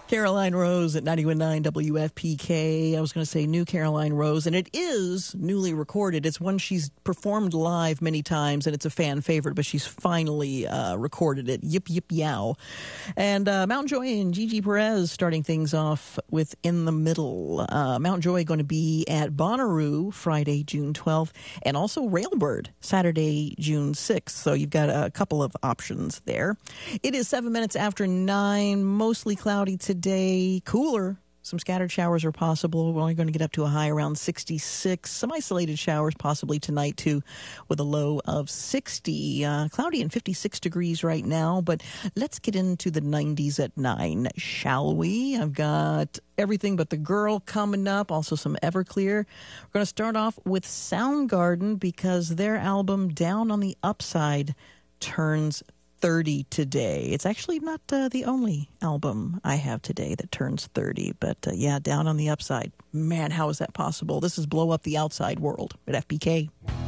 Caroline Rose at 91.9 WFPK. I was going to say New Caroline Rose, and it is newly recorded. It's one she's performed live many times, and it's a fan favorite, but she's finally recorded it. Yip, yip, yow. And Mountain Joy and Gigi Perez starting things off with In the Middle. Mountain Joy going to be at Bonnaroo Friday, June 12th, and also Railbird Saturday, June 6th. So you've got a couple of options there. It is 7 minutes after 9, mostly cloudy today, cooler. Some scattered showers are possible. We're only going to get up to a high around 66. Some isolated showers possibly tonight, too, with a low of 60. Cloudy and 56 degrees right now, but let's get into the 90s at 9, shall we? I've got Everything But the Girl coming up, also some Everclear. We're going to start off with Soundgarden because their album Down on the Upside turns 30 today. It's actually not the only album I have today that turns 30, but yeah, Down on the Upside. Man, how is that possible? This is Blow Up the Outside World at FPK.